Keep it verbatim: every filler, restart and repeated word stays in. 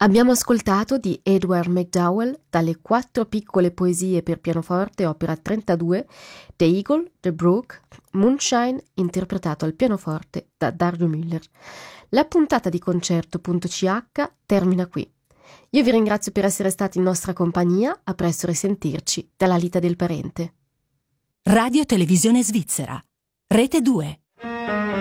Abbiamo ascoltato di Edward McDowell dalle quattro piccole poesie per pianoforte, opera trentadue, The Eagle, The Brook, Moonshine, interpretato al pianoforte da Dardo Müller. La puntata di Concerto punto C H termina qui. Io vi ringrazio per essere stati in nostra compagnia, a presto risentirci dalla Lita del Parente. Radio Televisione Svizzera, Rete due.